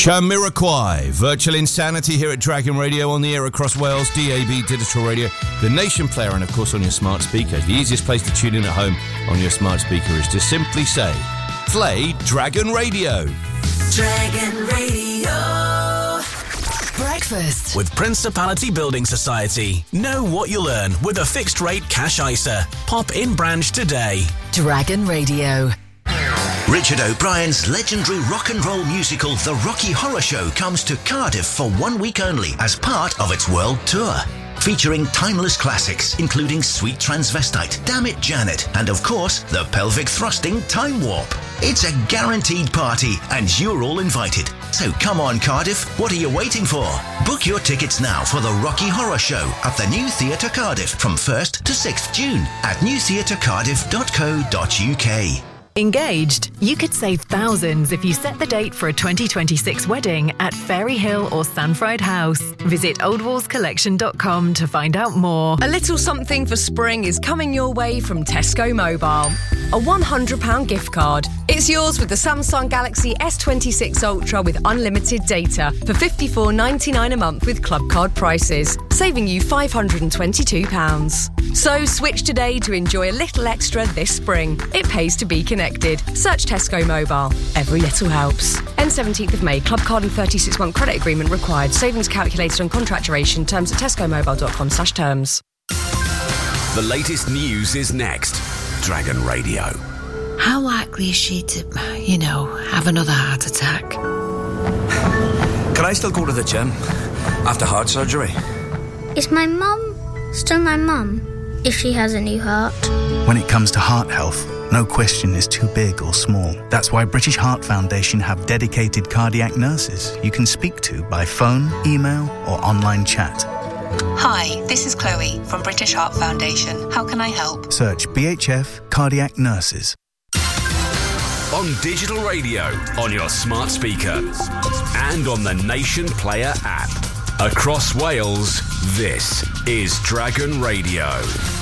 Jamiroquai, Virtual Insanity here at Dragon Radio, on the air across Wales, DAB Digital Radio, the Nation Player, and of course on your smart speaker. The easiest place to tune in at home on your smart speaker is to simply say, play Dragon Radio. Dragon Radio. Breakfast with Principality Building Society. Know what you'll earn with a fixed rate cash ISA. Pop in branch today. Dragon Radio. Richard O'Brien's legendary rock and roll musical The Rocky Horror Show comes to Cardiff for 1 week only as part of its world tour. Featuring timeless classics, including Sweet Transvestite, Damn It Janet, and of course, the pelvic thrusting Time Warp. It's a guaranteed party, and you're all invited. So come on, Cardiff, what are you waiting for? Book your tickets now for The Rocky Horror Show at the New Theatre Cardiff from 1st to 6th June at newtheatrecardiff.co.uk. Engaged? You could save thousands if you set the date for a 2026 wedding at Fairy Hill or Sanfried House. Visit oldwallscollection.com to find out more. A little something for spring is coming your way from Tesco Mobile. A £100 gift card. It's yours with the Samsung Galaxy S26 Ultra with unlimited data for $54.99 a month with club card prices, saving you £522. So switch today to enjoy a little extra this spring. It pays to be connected. Search Tesco Mobile. Every little helps. End 17th of May. Club card and 36-month credit agreement required. Savings calculated on contract duration. Terms at tescomobile.com/terms. The latest news is next. Dragon Radio. How likely is she to, have another heart attack? Can I still go to the gym after heart surgery? Is my mum still my mum if she has a new heart? When it comes to heart health, no question is too big or small. That's why British Heart Foundation have dedicated cardiac nurses you can speak to by phone, email or online chat. Hi, this is Chloe from British Heart Foundation. How can I help? Search BHF Cardiac Nurses. On digital radio, on your smart speaker, and on the Nation Player app. Across Wales, this is Dragon Radio.